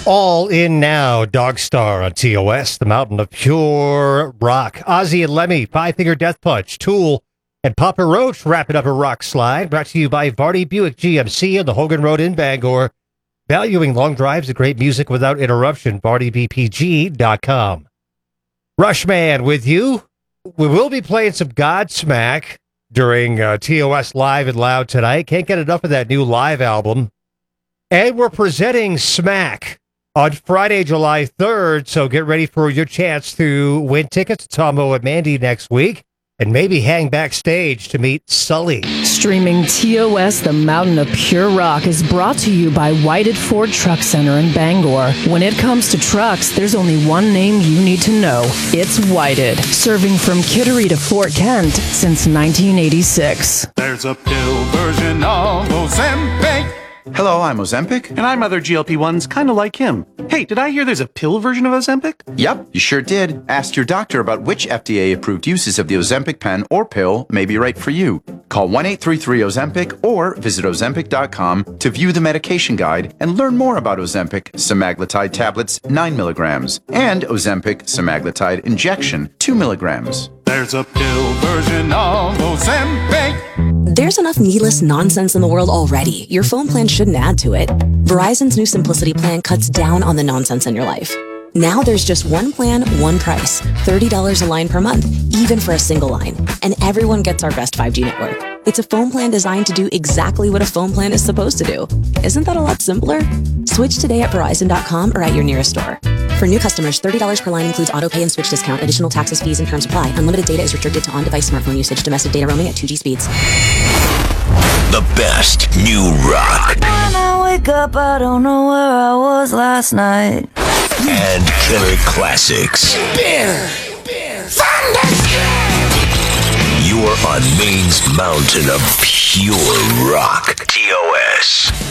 All in now, Dogstar on TOS, the mountain of pure rock. Ozzy and Lemmy, Five Finger Death Punch, Tool, and Papa Roach wrapping up a rock slide. Brought to you by Vardy Buick GMC on the Hogan Road in Bangor. Valuing long drives and great music without interruption, VardyBPG.com. Rushman with you. We will be playing some Godsmack during TOS Live and Loud tonight. Can't get enough of that new live album. And we're presenting Smack on Friday, July 3rd, so get ready for your chance to win tickets to Tomo and Mandy next week, and maybe hang backstage to meet Sully. Streaming TOS, the mountain of pure rock, is brought to you by Whited Ford Truck Center in Bangor. When it comes to trucks, there's only one name you need to know. It's Whited, serving from Kittery to Fort Kent since 1986. There's a pill version of Ozempic. Hello, I'm Ozempic. And I'm other GLP-1s kind of like him. Hey, did I hear there's a pill version of Ozempic? Yep, you sure did. Ask your doctor about which FDA-approved uses of the Ozempic pen or pill may be right for you. Call 1-833-OZEMPIC or visit Ozempic.com to view the medication guide and learn more about Ozempic semaglutide tablets 9 milligrams and Ozempic semaglutide injection 2 milligrams. There's a pill version of Ozempic. There's enough needless nonsense in the world already. Your phone plan shouldn't add to it. Verizon's new Simplicity plan cuts down on the nonsense in your life. Now there's just one plan, one price. $30 a line per month, even for a single line. And everyone gets our best 5G network. It's a phone plan designed to do exactly what a phone plan is supposed to do. Isn't that a lot simpler? Switch today at Verizon.com or at your nearest store. For new customers, $30 per line includes auto pay and switch discount. Additional taxes, fees, and terms apply. Unlimited data is restricted to on-device smartphone usage. Domestic data roaming at 2G speeds. The best new rock. When I wake up, I don't know where I was last night. And killer classics. You're on Maine's mountain of pure rock. TOS.